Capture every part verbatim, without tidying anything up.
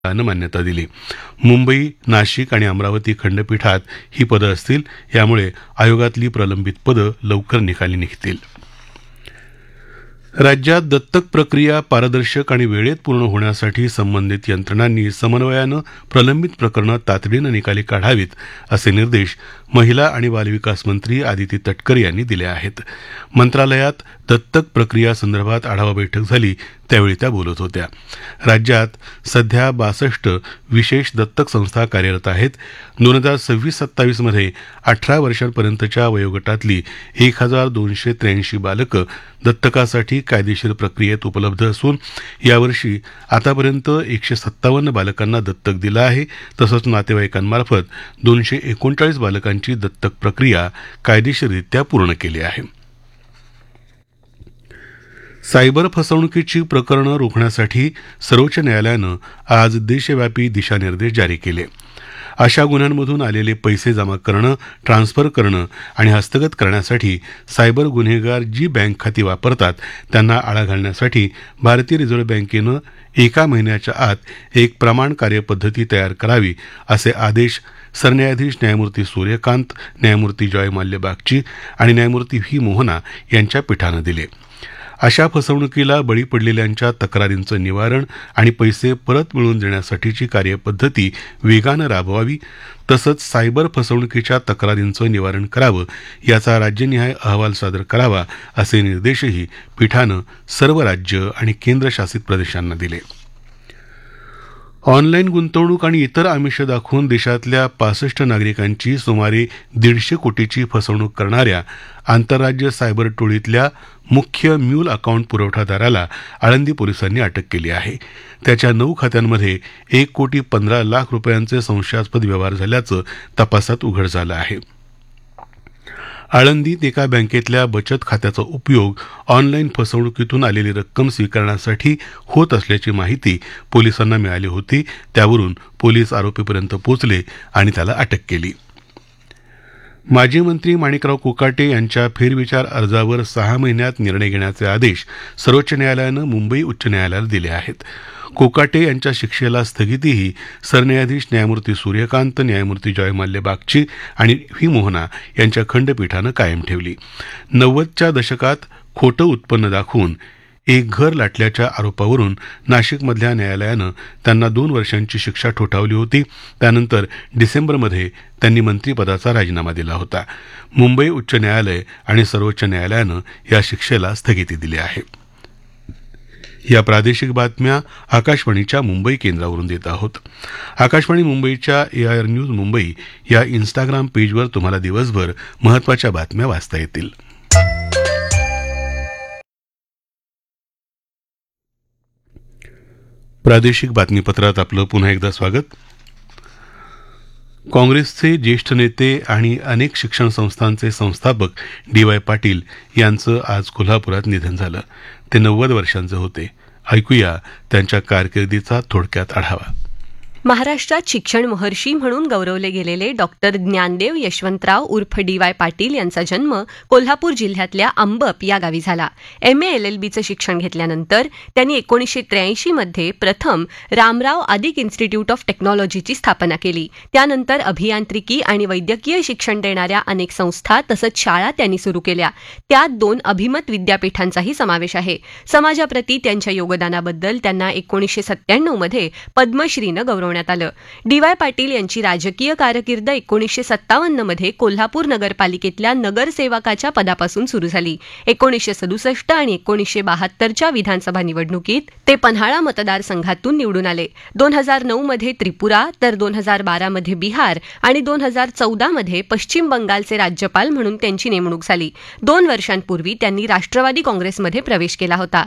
नं मान्यता दिली. मुंबई, नाशिक आणि अमरावती खंडपीठात ही पदं असतील. यामुळे आयोगातली प्रलंबित पदं लवकर निकाली निघतील. राज्यात दत्तक प्रक्रिया पारदर्शक आणि वेळेत पूर्ण होण्यासाठी संबंधित यंत्रणांनी समन्वयानं प्रलंबित प्रकरणं तातडीनं निकाली काढावीत असे निर्देश महिला आणि बालविकास मंत्री आदिती तटकरे यांनी दिले आहेत. मंत्रालयात दत्तक प्रक्रिया संदर्भात आढावा बैठक झाली त्यावेळी त्या बोलत होत्या. राज्यात सध्या बासष्ट विशेष दत्तक संस्था कार्यरत आहेत. दोन हजार सव्वीस सत्तावीसमध्ये अठरा वर्षांपर्यंतच्या वयोगटातली एक हजार दोनशे त्र्याऐंशी बालकं दत्तकासाठी कायदेशीर प्रक्रियेत उपलब्ध असून यावर्षी आतापर्यंत एकशे सत्तावन्न बालकांना दत्तक दिलं आहे. तसंच नातेवाईकांमार्फत दोनशे एकोणचाळीस बालकांची दत्तक प्रक्रिया कायदेशीररित्या पूर्ण केली आहे. सायबर फसवणुकीची प्रकरणं रोखण्यासाठी सर्वोच्च न्यायालयानं आज देशव्यापी दिशानिर्देश जारी केले. अशा गुन्ह्यांमधून आलेले पैसे जमा करणं, ट्रान्सफर करणं आणि हस्तगत करण्यासाठी सायबर गुन्हेगार जी बँक खाती वापरतात त्यांना आळा घालण्यासाठी भारतीय रिझर्व्ह बँकेनं एका महिन्याच्या आत एक प्रमाण कार्यपद्धती तयार करावी असे आदेश सरन्यायाधीश न्यायमूर्ती सूर्यकांत, न्यायमूर्ती जॉय माल्य बागची आणि न्यायमूर्ती व्ही मोहना यांच्या पीठानं दिले. अशा फसवणुकीला बळी पडलेल्यांच्या तक्रारींचं निवारण आणि पैसे परत मिळवून देण्यासाठीची कार्यपद्धती वेगानं राबवावी, तसंच सायबर फसवणुकीच्या तक्रारींचं निवारण करावं याचा राज्यनिहाय अहवाल सादर करावा असे निर्देशही पीठानं सर्व राज्य आणि केंद्रशासित प्रदेशांना दिले. ऑनलाईन गुंतवणूक आणि इतर आमिष दाखवून देशातल्या पासष्ट नागरिकांची सुमारे दीडशे कोटीची फसवणूक करणाऱ्या आंतरराज्य सायबर टोळीतल्या मुख्य म्यूल अकाउंट पुरवठादाराला आळंदी पोलिसांनी अटक केली आहे. त्याच्या नऊ खात्यांमध्ये एक कोटी पंधरा लाख रुपयांचे संशयास्पद व्यवहार झाल्याचं तपासात उघड झालं आहे. आळंदीत एका बँकेतल्या बचत खात्याचा उपयोग ऑनलाईन फसवणुकीतून आलेली रक्कम स्वीकारण्यासाठी होत असल्याची माहिती पोलिसांना मिळाली होती. त्यावरून पोलीस आरोपीपर्यंत पोहोचले आणि त्याला अटक केली. माजी मंत्री माणिकराव कोकाटे यांच्या फेरविचार अर्जावर सहा महिन्यात निर्णय घेण्याचे आदेश सर्वोच्च न्यायालयानं मुंबई उच्च न्यायालयाला दिले आहेत. कोकाटे यांच्या शिक्षेला स्थगितीही सरन्यायाधीश न्यायमूर्ती सूर्यकांत, न्यायमूर्ती जॉय माल्य बागची आणि व्ही मोहना यांच्या खंडपीठानं कायम ठेवली. नव्वदच्या दशकात खोटं उत्पन्न दाखवून एक घर लाटल्याच्या आरोपावरून नाशिकमधल्या न्यायालयानं त्यांना दोन वर्षांची शिक्षा ठोठावली होती. त्यानंतर डिसेंबरमध्ये त्यांनी मंत्रिपदाचा राजीनामा दिला होता. मुंबई उच्च न्यायालय आणि सर्वोच्च न्यायालयानं या शिक्षेला स्थगिती दिली आहे. या प्रादेशिक बातम्या आकाशवाणीच्या मुंबई केंद्रावरून देत आहोत. आकाशवाणी मुंबईच्या एआयआर न्यूज मुंबई या इन्स्टाग्राम पेजवर तुम्हाला दिवसभर महत्त्वाच्या बातम्या वाचता येतील. प्रादेशिक बातमीपत्रात आपलं पुन्हा एकदा स्वागत. काँग्रेसचे ज्येष्ठ नेते आणि अनेक शिक्षण संस्थांचे संस्थापक डी वाय पाटील यांचं आज कोल्हापुरात निधन झालं. ते नव्वद वर्षांचे होते. ऐकूया त्यांच्या कारकिर्दीचा थोडक्यात आढावा. महाराष्ट्रात शिक्षण महर्षी म्हणून गौरवले गेलेले डॉक्टर ज्ञानदेव यशवंतराव उर्फ डी वाय पाटील यांचा जन्म कोल्हापूर जिल्ह्यातल्या अंबप या गावी झाला. एम ए एल एल बीचं शिक्षण घेतल्यानंतर त्यांनी एकोणीसशे त्र्याऐंशी मध्ये प्रथम रामराव आदिक इन्स्टिट्यूट ऑफ टेक्नॉलॉजीची स्थापना केली. त्यानंतर अभियांत्रिकी आणि वैद्यकीय शिक्षण देणाऱ्या अनेक संस्था तसंच शाळा त्यांनी सुरू केल्या. त्यात दोन अभिमत विद्यापीठांचाही समावेश आहे. समाजाप्रती त्यांच्या योगदानाबद्दल त्यांना एकोणीसशे सत्त्याण्णव मध्ये पद्मश्रीनं गौरव डी वाय पाटील यांची राजकीय कारकीर्द एकोणीसशे सत्तावन्न मध्ये कोल्हापूर नगरपालिकेतल्या नगरसेवकाच्या पदापासून सुरू झाली. एकोणीसशे सदुसष्ट आणि एकोणीसशे बहात्तरच्या विधानसभा निवडणुकीत ते पन्हाळा मतदारसंघातून निवडून आले. दोन हजार नऊ मध्ये त्रिपुरा तर दोन हजार बारा मध्ये बिहार आणि दोन हजार चौदा मध्ये पश्चिम बंगालचे राज्यपाल म्हणून त्यांची नेमणूक झाली. दोन वर्षांपूर्वी त्यांनी राष्ट्रवादी काँग्रेसमध्ये प्रवेश केला होता.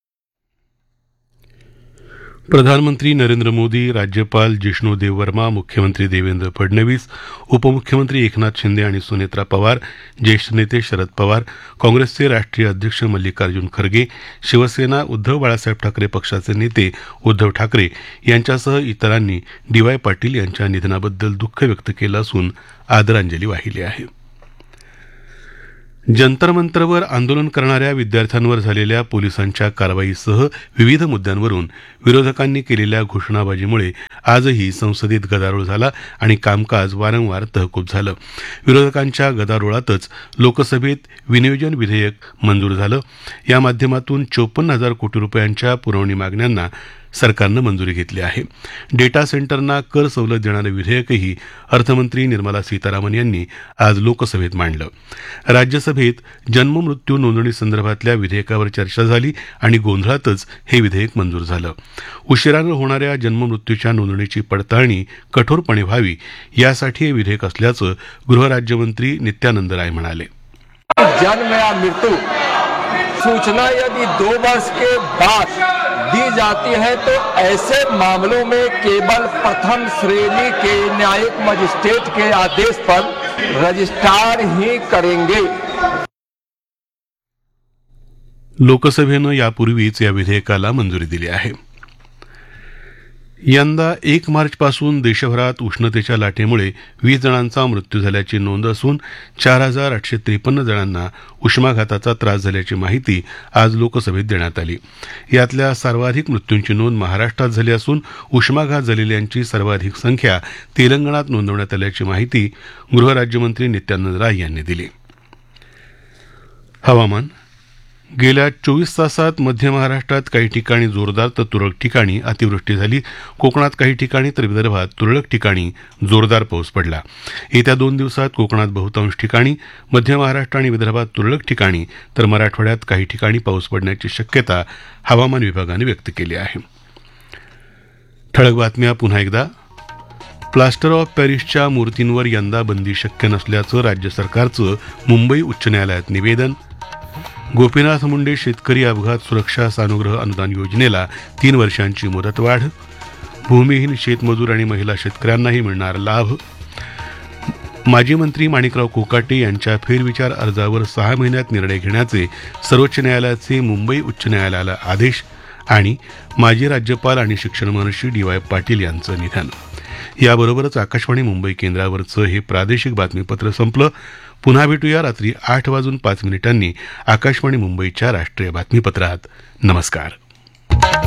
प्रधानमंत्री नरेंद्र मोदी, राज्यपाल जिष्णू देववर्मा, मुख्यमंत्री देवेंद्र फडणवीस, उपमुख्यमंत्री एकनाथ शिंदे आणि सुनेत्रा पवार, ज्येष्ठ नेते शरद पवार, काँग्रेसचे राष्ट्रीय अध्यक्ष मल्लिकार्जुन खरगे, शिवसेना उद्धव बाळासाहेब ठाकरे पक्षाचे नेते उद्धव ठाकरे यांच्यासह इतरांनी डी वाय पाटील यांच्या निधनाबद्दल दुःख व्यक्त केलं असून आदरांजली वाहिली आहे. जंतर मंतरवर आंदोलन करणाऱ्या विद्यार्थ्यांवर झालेल्या पोलिसांच्या कारवाईसह विविध मुद्द्यांवरून विरोधकांनी केलेल्या घोषणाबाजीमुळे आजही संसदेत गदारोळ झाला आणि कामकाज वारंवार तहकूब झालं. विरोधकांच्या गदारोळातच लोकसभेत विनियोजन विधेयक मंजूर झालं. या माध्यमातून चोपन्न हजार कोटी रुपयांच्या पुरवणी मागण्यांना सरकारनं मंजुरी घेतली आहे. डेटा सेंटरना कर सवलत देणारं विधेयकही अर्थमंत्री निर्मला सीतारामन यांनी आज लोकसभेत मांडलं. राज्यसभेत जन्म मृत्यू नोंदणी संदर्भातल्या विधेयकावर चर्चा झाली आणि गोंधळातच हे विधेयक मंजूर झालं. उशिरानं होणाऱ्या जन्म मृत्यूच्या नोंदणीची पडताळणी कठोरपणे व्हावी यासाठी हे विधेयक असल्याचं गृहराज्यमंत्री नित्यानंद राय म्हणाले. जन्म या मृत्यू सूचना यदि दो वर्ष के बाद दी जाती है तो ऐसे मामलों में केवल प्रथम श्रेणी के न्यायिक मजिस्ट्रेट के आदेश पर रजिस्ट्रार ही करेंगे. लोकसभेनं यापूर्वीच या विधेयकाला मंजुरी दिली आहे. यंदा एक मार्चपासून देशभरात उष्णतेच्या लाटेमुळे वीस जणांचा मृत्यू झाल्याची नोंद असून चार हजार आठशे त्रेपन्न जणांना उष्माघाताचा त्रास झाल्याची माहिती आज लोकसभेत देण्यात आली. यातल्या सर्वाधिक मृत्यूंची नोंद महाराष्ट्रात झाली असून उष्माघात झालेल्यांची सर्वाधिक संख्या तेलंगणात नोंदवण्यात आल्याची माहिती गृहराज्यमंत्री नित्यानंद राय यांनी दिली. हवामान. गेल्या चोवीस तासात मध्य महाराष्ट्रात काही ठिकाणी जोरदार तर तुरळक ठिकाणी अतिवृष्टी झाली. कोकणात काही ठिकाणी तर विदर्भात तुरळक ठिकाणी जोरदार पाऊस पडला. येत्या दोन दिवसात कोकणात बहुतांश ठिकाणी, मध्य महाराष्ट्र आणि विदर्भात तुरळक ठिकाणी तर मराठवाड्यात काही ठिकाणी पाऊस पडण्याची शक्यता हवामान विभागाने व्यक्त केली आहे. ठळक बातम्या पुन्हा एकदा. प्लास्टर ऑफ पॅरिसच्या मूर्तींवर यंदा बंदी शक्य नसल्याचं राज्य सरकारचं मुंबई उच्च न्यायालयात निवेदन. गोपीनाथ मुंडे शेतकरी अपघात सुरक्षा सानुग्रह अनुदान योजनेला तीन वर्षांची मुदतवाढ. भूमिहीन शेतमजूर आणि महिला शेतकऱ्यांनाही मिळणार लाभ. माजी मंत्री माणिकराव कोकाटे यांच्या फेरविचार अर्जावर सहा महिन्यात निर्णय घेण्याचे सर्वोच्च न्यायालयाचे मुंबई उच्च न्यायालयाला आदेश. आणि माजी राज्यपाल आणि शिक्षण महर्षी डी वाय पाटील यांचं निधन. याबरोबरच आकाशवाणी मुंबई केंद्रावरचं हे प्रादेशिक बातमीपत्र संपलं. पुन्हा भेटूया रात्री आठ वाजून पाच मिनिटांनी आकाशवाणी मुंबईच्या राष्ट्रीय बातमीपत्रात. नमस्कार.